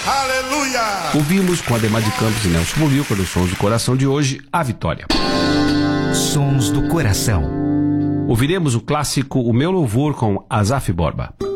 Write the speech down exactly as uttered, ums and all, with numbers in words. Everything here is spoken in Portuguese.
Aleluia! Ouvimos com Ademar de Campos e Nelson Murilo, nos Sons do Coração de hoje, A Vitória. Sons do Coração. Ouviremos o clássico O Meu Louvor com Asaf Borba.